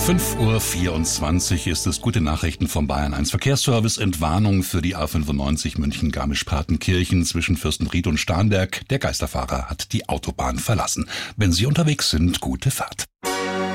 5:24 Uhr ist es. Gute Nachrichten vom Bayern 1 Verkehrsservice. Entwarnung für die A95 München-Garmisch-Partenkirchen zwischen Fürstenried und Starnberg. Der Geisterfahrer hat die Autobahn verlassen. Wenn Sie unterwegs sind, gute Fahrt.